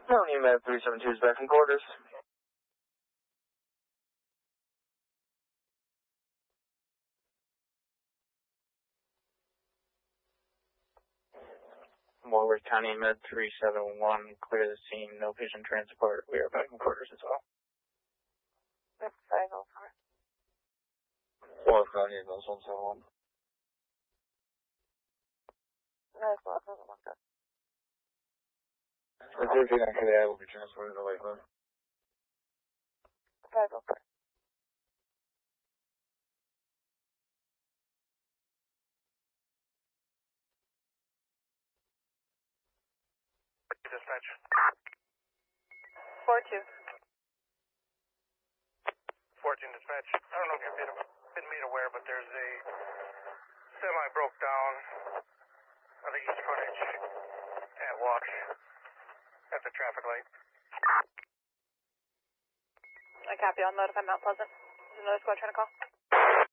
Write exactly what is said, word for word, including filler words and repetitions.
County Med three seven two is back in quarters. Warwick County Med three seven one, clear the scene, no patient transport. We are back in quarters as well. That's five oh four. Warwick County Med one seven one. That's one seven one. The thirteen actually I will be transported to Lakeland. five oh four. Dispatch. four two. fourteen dispatch. I don't know if you've been, been made aware, but there's a semi broke down on the east frontage at Watch at the traffic light. I copy. I'll notify Mount Pleasant. Is another squad trying to call?